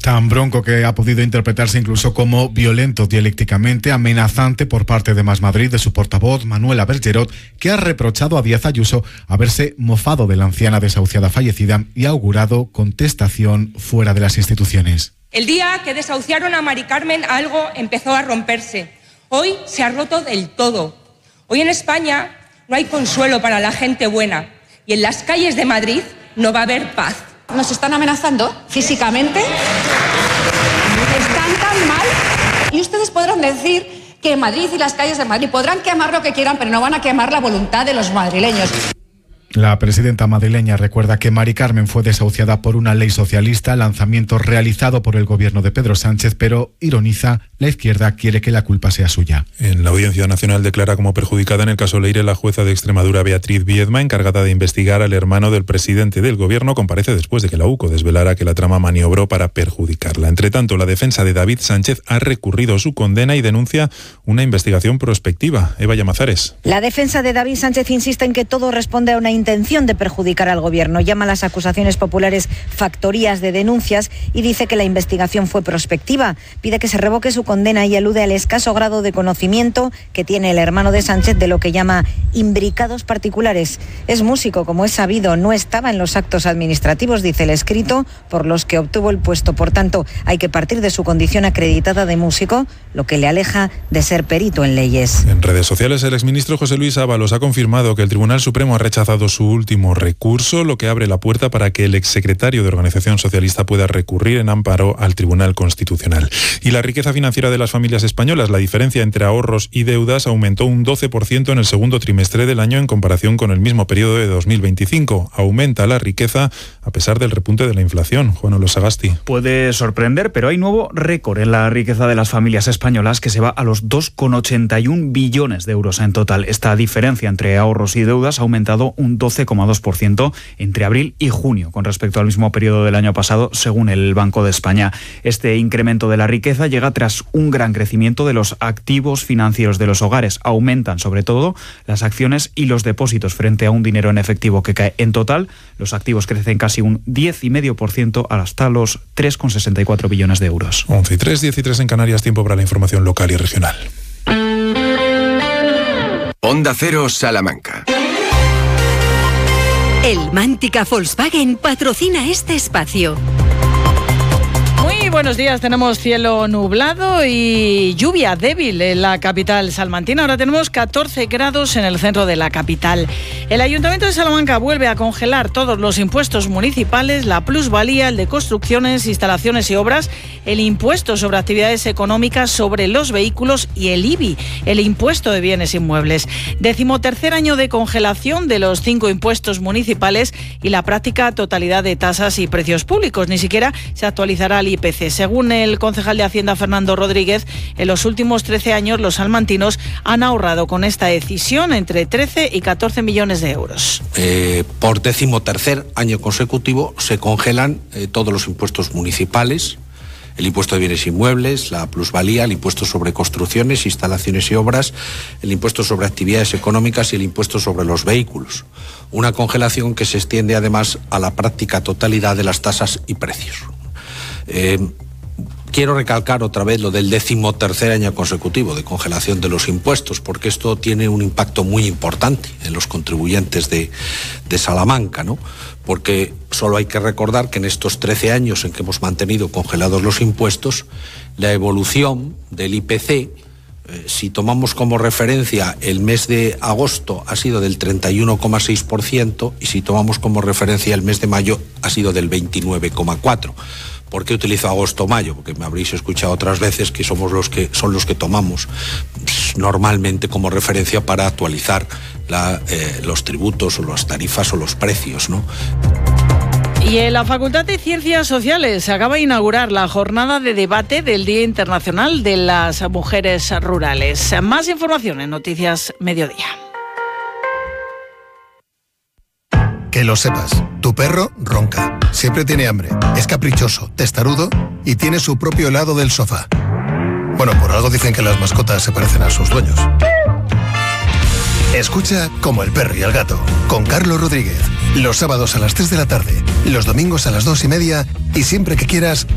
Tan bronco que ha podido interpretarse incluso como violento dialécticamente, amenazante por parte de Más Madrid, de su portavoz Manuela Bergerot, que ha reprochado a Díaz Ayuso haberse mofado de la anciana desahuciada fallecida y ha augurado contestación fuera de las instituciones. El día que desahuciaron a Mari Carmen, algo empezó a romperse. Hoy se ha roto del todo. Hoy en España no hay consuelo para la gente buena y en las calles de Madrid no va a haber paz. Nos están amenazando físicamente, están tan mal, y ustedes podrán decir que Madrid y las calles de Madrid podrán quemar lo que quieran, pero no van a quemar la voluntad de los madrileños. La presidenta madrileña recuerda que Mari Carmen fue desahuciada por una ley socialista, lanzamiento realizado por el gobierno de Pedro Sánchez, pero ironiza, la izquierda quiere que la culpa sea suya. En la Audiencia Nacional declara como perjudicada en el caso Leire la jueza de Extremadura Beatriz Viedma, encargada de investigar al hermano del presidente del gobierno, comparece después de que la UCO desvelara que la trama maniobró para perjudicarla. Entre tanto, la defensa de David Sánchez ha recurrido su condena y denuncia una investigación prospectiva. Eva Llamazares. La defensa de David Sánchez insiste en que todo responde a una intención de perjudicar al gobierno. Llama a las acusaciones populares factorías de denuncias y dice que la investigación fue prospectiva. Pide que se revoque su condena y alude al escaso grado de conocimiento que tiene el hermano de Sánchez de lo que llama imbricados particulares. Es músico, como es sabido, no estaba en los actos administrativos, dice el escrito, por los que obtuvo el puesto. Por tanto, hay que partir de su condición acreditada de músico, lo que le aleja de ser perito en leyes. En redes sociales, el exministro José Luis Ábalos ha confirmado que el Tribunal Supremo ha rechazado su último recurso, lo que abre la puerta para que el exsecretario de Organización Socialista pueda recurrir en amparo al Tribunal Constitucional. Y la riqueza financiera de las familias españolas, la diferencia entre ahorros y deudas aumentó un 12% en el segundo trimestre del año en comparación con el mismo periodo de 2025. Aumenta la riqueza a pesar del repunte de la inflación. Juan Olo Sagasti. Puede sorprender, pero hay nuevo récord en la riqueza de las familias españolas que se va a los 2,81 billones de euros en total. Esta diferencia entre ahorros y deudas ha aumentado un 12,2% entre abril y junio con respecto al mismo periodo del año pasado, según el Banco de España. Este incremento de la riqueza llega tras un gran crecimiento de los activos financieros de los hogares. Aumentan sobre todo las acciones y los depósitos frente a un dinero en efectivo que cae. En total, los activos crecen casi un 10,5% hasta los 3,64 billones de euros. 11:03, 10:03 en Canarias, tiempo para la información local y regional. Onda Cero Salamanca. El Mántica Volkswagen patrocina este espacio. Muy buenos días, tenemos cielo nublado y lluvia débil en la capital salmantina. Ahora tenemos 14 grados en el centro de la capital. El Ayuntamiento de Salamanca vuelve a congelar todos los impuestos municipales, la plusvalía, el de construcciones, instalaciones y obras, el impuesto sobre actividades económicas sobre los vehículos y el IBI, el impuesto de bienes inmuebles. 13º año de congelación de los 5 impuestos municipales y la práctica totalidad de tasas y precios públicos. Ni siquiera se actualizará el IPC. Según el concejal de Hacienda, Fernando Rodríguez, en los últimos 13 años los salmantinos han ahorrado con esta decisión entre 13 y 14 millones de euros. Por 13º año consecutivo se congelan todos los impuestos municipales, el impuesto de bienes inmuebles, la plusvalía, el impuesto sobre construcciones, instalaciones y obras, el impuesto sobre actividades económicas y el impuesto sobre los vehículos. Una congelación que se extiende además a la práctica totalidad de las tasas y precios. Quiero recalcar otra vez lo del 13º año consecutivo de congelación de los impuestos, porque esto tiene un impacto muy importante en los contribuyentes de Salamanca, ¿no? Porque solo hay que recordar que en estos 13 años en que hemos mantenido congelados los impuestos, la evolución del IPC, si tomamos como referencia el mes de agosto, ha sido del 31,6%, y si tomamos como referencia el mes de mayo, ha sido del 29,4%. ¿Por qué utilizo agosto-mayo? Porque me habréis escuchado otras veces que son los que tomamos normalmente como referencia para actualizar los tributos o las tarifas o los precios, ¿no? Y en la Facultad de Ciencias Sociales se acaba de inaugurar la jornada de debate del Día Internacional de las Mujeres Rurales. Más información en Noticias Mediodía. Que lo sepas, tu perro ronca, siempre tiene hambre, es caprichoso, testarudo y tiene su propio lado del sofá. Bueno, por algo dicen que las mascotas se parecen a sus dueños. Escucha Como el perro y el gato, con Carlos Rodríguez, los sábados a las 3 de la tarde, los domingos a las 2:30 y siempre que quieras